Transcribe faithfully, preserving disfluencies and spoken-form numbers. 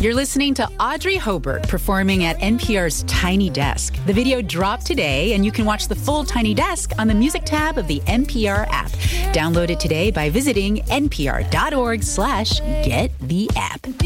You're listening to Audrey Hobart performing at N P R's Tiny Desk. The video dropped today, and you can watch the full Tiny Desk on the music tab of the N P R app. Download it today by visiting npr.org slash get the app.